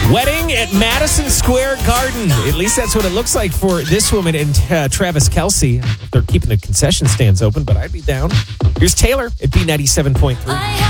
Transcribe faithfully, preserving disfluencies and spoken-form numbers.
Wedding at Madison Square Garden. At least that's what it looks like for this woman and uh, Travis Kelce. They're keeping the concession stands open, but I'd be down. Here's Taylor at B ninety-seven point three.